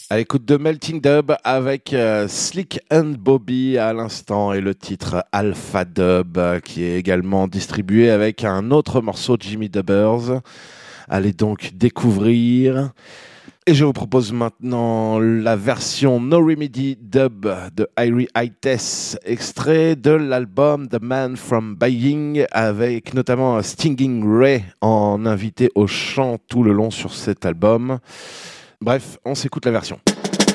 À l'écoute de Melting Dub avec Slick and Bobby à l'instant et le titre Alpha Dub qui est également distribué avec un autre morceau de Jimmy Dubbers. Allez donc découvrir. Et je vous propose maintenant la version No Remedy Dub de Irie Ites, extrait de l'album The Man from Baying, avec notamment Stinging Ray en invité au chant tout le long sur cet album. Bref, on s'écoute la version.